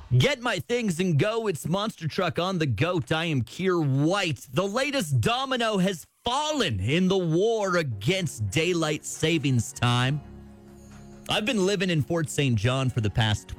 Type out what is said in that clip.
Get my things and go. It's Monster Truck on the goat. I am Keir White. The latest domino has fallen in the war against daylight savings time. I've been living in Fort St. John for the past